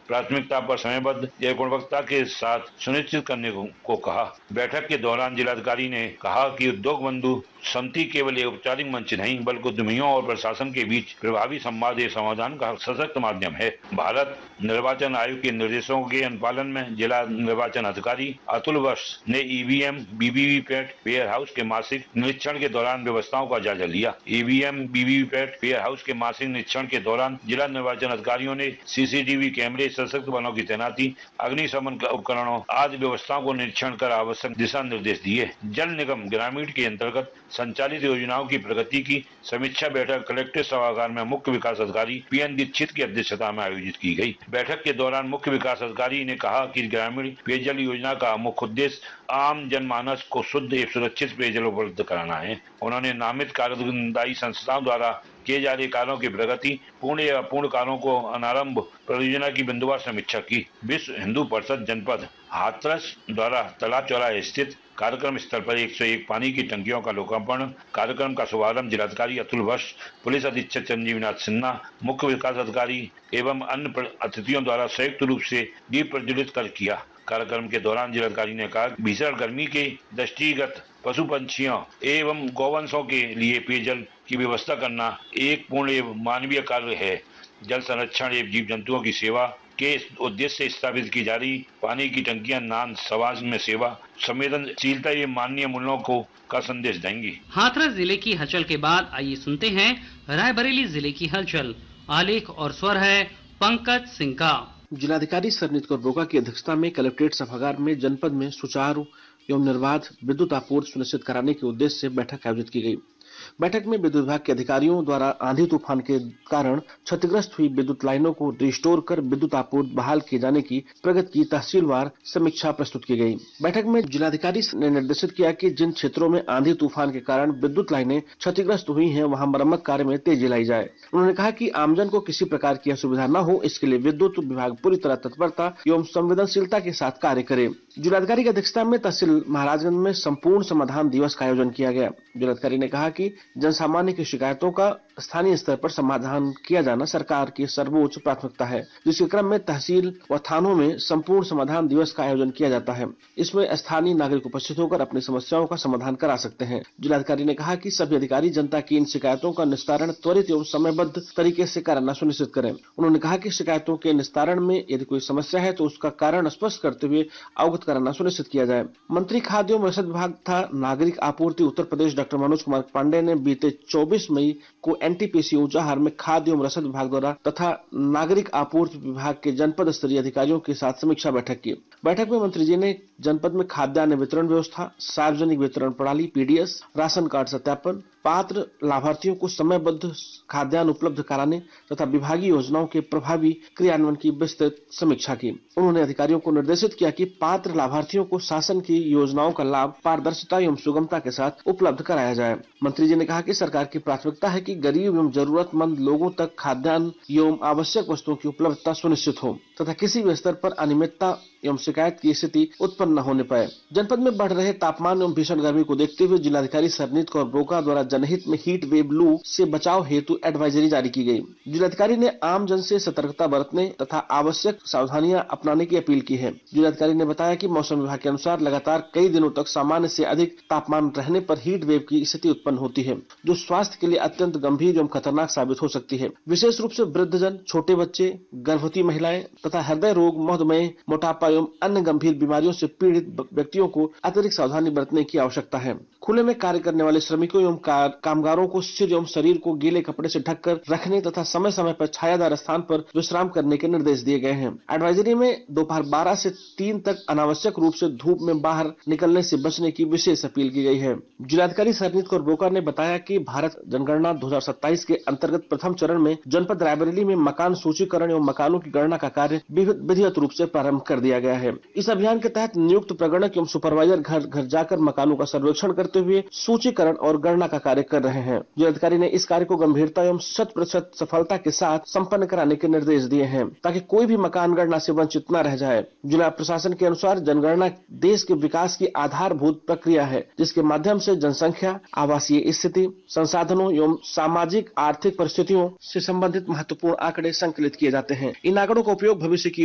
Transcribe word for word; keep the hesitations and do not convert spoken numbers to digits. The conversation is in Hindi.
प्राथमिकता पर समयबद्ध एवं गुणवत्ता के साथ सुनिश्चित करने को, को कहा। बैठक के दौरान जिलाधिकारी ने कहा कि उद्योग बंधु समिति केवल एक औपचारिक मंच नहीं बल्कि उद्यमियों और प्रशासन के बीच प्रभावी संवाद एवं समाधान का सशक्त माध्यम है। भारत निर्वाचन आयोग के निर्देशों के अनुपालन में जिला निर्वाचन अधिकारी अतुल वर्ष ने ईवीएम वीवीपैट वेयर हाउस के मासिक निरीक्षण के दौरान व्यवस्थाओं का जायजा लिया। ईवीएम वीवीपैट वेयर हाउस के मासिक निरीक्षण के दौरान जिला निर्वाचन अधिकारियों ने सीसीटीवी कैमरे, सशक्त बलों की तैनाती, अग्निशमन उपकरणों आदि व्यवस्थाओं को निरीक्षण कर आवश्यक दिशा निर्देश दिए। जल निगम ग्रामीण के अंतर्गत संचालित योजनाओं की प्रगति की समीक्षा बैठक कलेक्ट्रेट सभागार में मुख्य विकास अधिकारी पीएन दीक्षित की अध्यक्षता में आयोजित की गई। बैठक के दौरान मुख्य विकास अधिकारी ने कहा कि ग्रामीण पेयजल योजना का मुख्य उद्देश्य आम जनमानस को शुद्ध एवं सुरक्षित पेयजल उपलब्ध कराना है। उन्होंने नामित कार्यदायी संस्थाओं द्वारा किए जा रहे कार्यों की प्रगति, पूर्ण या अपूर्ण कार्यों को अनारंभ परियोजना की बिंदुवार समीक्षा की। विश्व हिंदू परिषद जनपद हाथरस द्वारा तालाब चौराहे स्थित कार्यक्रम स्थल पर एक सौ एक पानी की टंकियों का लोकार्पण। कार्यक्रम का शुभारंभ जिलाधिकारी अतुल वर्ष, पुलिस अधीक्षक संजीवनाथ सिन्हा, मुख्य विकास अधिकारी एवं अन्य अतिथियों द्वारा संयुक्त रूप से दीप प्रज्वलित कर किया। कार्यक्रम के दौरान जिलाधिकारी ने कहा भीषण गर्मी के दृष्टिगत पशु पंछियों एवं गौवंशों के लिए पेयजल की व्यवस्था करना एक पूर्ण एवं मानवीय कार्य है। जल संरक्षण एवं जीव जंतुओं की सेवा के उद्देश्य से स्थापित की जा रही पानी की टंकियां नान समाज में सेवा, संवेदनशीलता एवं मानवीय मूल्यों को का संदेश देंगी। हाथरस जिले की हलचल के बाद आइए सुनते हैं रायबरेली जिले की हलचल। आलेख और स्वर है पंकज सिंह का। जिलाधिकारी सरनीत कौर बोका की अध्यक्षता में कलेक्ट्रेट सभागार में जनपद में सुचारू एवं निर्बाध विद्युत आपूर्ति सुनिश्चित कराने के उद्देश्य से बैठक आयोजित की गई। बैठक में विद्युत विभाग के अधिकारियों द्वारा आंधी तूफान के कारण क्षतिग्रस्त हुई विद्युत लाइनों को रिस्टोर कर विद्युत आपूर्ति बहाल किए जाने की प्रगति की तहसीलवार समीक्षा प्रस्तुत की गई। बैठक में जिलाधिकारी ने निर्देशित किया कि जिन क्षेत्रों में आंधी तूफान के कारण विद्युत लाइनें क्षतिग्रस्त हुई हैं, वहां मरम्मत कार्य में तेजी लाई जाए। उन्होंने कहा कि आमजन को किसी प्रकार की असुविधा न हो, इसके लिए विद्युत विभाग पूरी तरह तत्परता एवं संवेदनशीलता के साथ कार्य करे। जिलाधिकारी की अध्यक्षता में तहसील महाराजगंज में संपूर्ण समाधान दिवस का आयोजन किया गया। जिलाधिकारी ने कहा कि जनसामान्य की शिकायतों का स्थानीय स्तर पर समाधान किया जाना सरकार की सर्वोच्च प्राथमिकता है, जिसके क्रम में तहसील व थानों में संपूर्ण समाधान दिवस का आयोजन किया जाता है। इसमें स्थानीय नागरिक उपस्थित होकर अपनी समस्याओं का समाधान करा सकते हैं। जिलाधिकारी ने कहा कि सभी अधिकारी जनता की इन शिकायतों का निस्तारण त्वरित एवं समयबद्ध तरीके से कराना सुनिश्चित करें। उन्होंने कहा कि शिकायतों के निस्तारण में यदि कोई समस्या है तो उसका कारण स्पष्ट करते हुए अवगत कराना सुनिश्चित किया जाए। मंत्री खाद्य एवं रसद विभाग तथा नागरिक आपूर्ति उत्तर प्रदेश डॉक्टर मनोज कुमार पांडे ने बीते चौबीस मई को एनटीपीसी ऊंचाहार में खाद्य एवं रसद विभाग द्वारा तथा नागरिक आपूर्ति विभाग के जनपद स्तरीय अधिकारियों के साथ समीक्षा बैठक की। बैठक में मंत्री जी ने जनपद में खाद्यान्न वितरण व्यवस्था, सार्वजनिक वितरण प्रणाली पीडीएस, राशन कार्ड सत्यापन, पात्र लाभार्थियों को समयबद्ध खाद्यान्न उपलब्ध कराने तथा विभागीय योजनाओं के प्रभावी क्रियान्वयन की विस्तृत समीक्षा की। उन्होंने अधिकारियों को निर्देशित किया कि पात्र लाभार्थियों को शासन की योजनाओं का लाभ पारदर्शिता एवं सुगमता के साथ उपलब्ध कराया जाए। मंत्री जी ने कहा कि सरकार की प्राथमिकता है कि गरीब एवं जरूरतमंद लोगों तक खाद्यान्न एवं आवश्यक वस्तुओं की उपलब्धता सुनिश्चित हो तथा किसी भी स्तर पर अनियमितता एवं शिकायत की स्थिति उत्पन्न न होने पाए। जनपद में बढ़ रहे तापमान एवं भीषण गर्मी को देखते हुए जिलाधिकारी सरनीत कौर बोका द्वारा जनहित में हीट वेव लू से बचाव हेतु एडवाइजरी जारी की गई। जिलाधिकारी ने आम जन से सतर्कता बरतने तथा आवश्यक सावधानियां अपनाने की अपील की है। जिलाधिकारी ने बताया कि मौसम विभाग के अनुसार लगातार कई दिनों तक सामान्य से अधिक तापमान रहने पर हीट वेव की स्थिति उत्पन्न होती है, जो स्वास्थ्य के लिए अत्यंत गंभीर एवं खतरनाक साबित हो सकती है। विशेष रूप से वृद्धजन, छोटे बच्चे, गर्भवती महिलाएं तथा हृदय रोग, मधुमेह, मोटापा एवं अन्य गंभीर बीमारियों से पीड़ित व्यक्तियों को अतिरिक्त सावधानी बरतने की आवश्यकता है। खुले में कार्य करने वाले श्रमिकों एवं कामगारों को सिर एवं शरीर को गीले कपड़े से ढककर रखने तथा समय समय पर छायादार स्थान पर विश्राम करने के निर्देश दिए गए हैं। एडवाइजरी में दोपहर बारह से तीन तक अनावश्यक रूप से धूप में बाहर निकलने से बचने की विशेष अपील की गई है। जिलाधिकारी सरनीत कौर बोका ने बताया कि भारत जनगणना दो हजार सत्ताईस के अंतर्गत प्रथम चरण में जनपद रायबरेली में मकान सूचीकरण एवं मकानों की गणना का कार्य विधिवत रूप से प्रारंभ कर दिया गया है। इस अभियान के तहत नियुक्त प्रगणक एवं सुपरवाइजर घर घर जाकर मकानों का सर्वेक्षण करते हुए सूचीकरण और गणना का कार्य कर रहे हैं। जिलाधिकारी ने इस कार्य को गंभीरता एवं शत प्रतिशत सफलता के साथ संपन्न कराने के निर्देश दिए हैं, ताकि कोई भी मकान गणना से वंचित न रह जाए। जिला प्रशासन के अनुसार जनगणना देश के विकास की आधारभूत प्रक्रिया है, जिसके माध्यम से जनसंख्या, आवासीय स्थिति, संसाधनों एवं सामाजिक आर्थिक परिस्थितियों से संबंधित महत्वपूर्ण आंकड़े संकलित किए जाते हैं। इन आंकड़ों का उपयोग भविष्य की